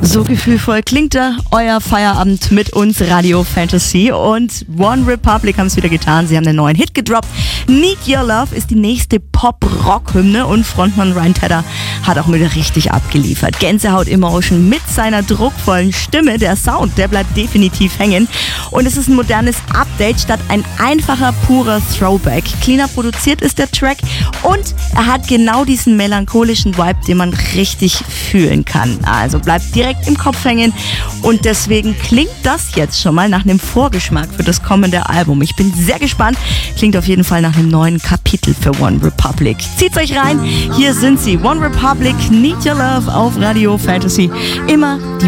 So gefühlvoll klingt da euer Feierabend mit uns, Radio Fantasy. Und One Republic haben es wieder getan. Sie haben einen neuen Hit gedroppt. Need Your Love ist die nächste Pop-Rock-Hymne und Frontmann Ryan Tedder hat auch wieder richtig abgeliefert. Gänsehaut-Emotion mit seiner druckvollen Stimme. Der Sound, der bleibt definitiv hängen. Und es ist ein modernes Update statt ein einfacher, purer Throwback. Cleaner produziert ist der Track und er hat genau diesen melancholischen Vibe, den man richtig fühlen kann. Also bleibt direkt im Kopf hängen und deswegen klingt das jetzt schon mal nach einem Vorgeschmack für das kommende Album. Ich bin sehr gespannt. Klingt auf jeden Fall nach einem neuen Kapitel für One Republic. Zieht's euch rein. Hier sind sie. One Republic, Need Your Love auf Radio Fantasy. Immer die